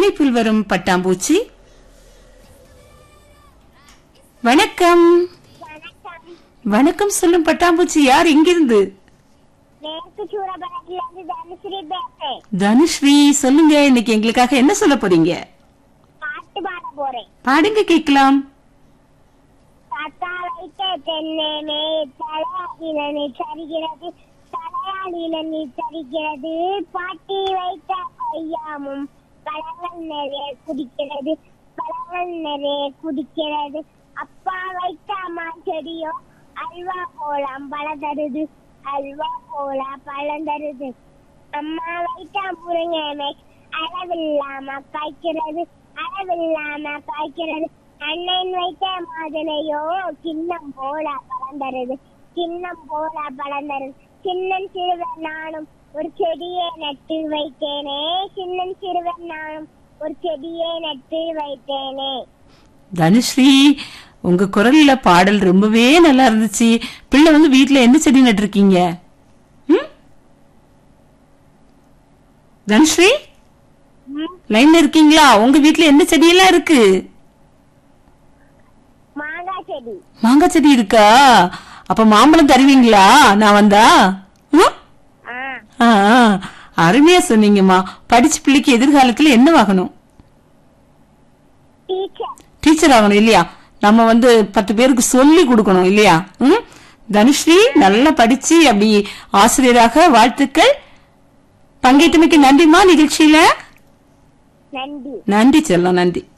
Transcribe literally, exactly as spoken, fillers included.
இணைப்பில் வரும் பட்டாம்பூச்சி. வணக்கம். வணக்கம் சொல்லும் பட்டாம்பூச்சி. யார் இங்கிருந்து? தனுஸ்ரீ. சொல்லுங்க, இன்னைக்கு எங்களுக்காக என்ன சொல்ல போறீங்க? பாடுங்க கேட்கலாம். சரிகிறது பாட்டி வைத்த ஐயாமும் பழங்கள் நிறைய குடிக்கிறது பழங்கள் நிறைய குடிக்கிறது. அப்பா வைத்த அம்மா செடியோ அல்வா போலாம் பழம் தருது அல்வா போல பழம் தருது. அம்மா வைத்த முருங்கை அளவில்லாம காய்க்கிறது அளவில்லாம காய்க்கிறது. அண்ணன் வைத்த மாதுளையோ கிண்ணம் போல பழம் தருது கிண்ணம் போல பழம் தருது. சின்னன் சிறுவன் நானும் ஒரு செடியை நட்டு வைத்தேனே சின்னன் சிறுவன் நானும் ஒரு செடியை நட்டு வைத்தேனே. தனுஸ்ரீ, உங்க குரல்ல பாடல் ரொம்பவே நல்லா இருந்துச்சு. பிள்ளை வந்து வீட்டுல என்ன செடி நட்டு இருக்கீங்க? தனுஸ்ரீ, லைன்ல இருக்கீங்களா? உங்க வீட்டுல என்ன செடியெல்லாம் இருக்கு? மாங்காய் செடி. மாங்காய் செடி இருக்கா? அப்ப மாம்பழம் தருவீங்களா நான் வந்தா? அருமையா சொன்னீங்கம்மா. படிச்சு பிள்ளைக்கு எதிர்காலத்துல என்ன ஆகணும்? டீச்சர் ஆகணும் இல்லையா? நம்ம வந்து பத்து பேருக்கு சொல்லி கொடுக்கணும் இல்லையா? ம், தனுஸ்ரீ நல்லா படிச்சு அப்படி ஆசிரியராக வாழ்த்துக்கள். பங்கேற்றமைக்கு நன்றிமா நிகழ்ச்சியில. நன்றி. நன்றி செல்லம், நன்றி.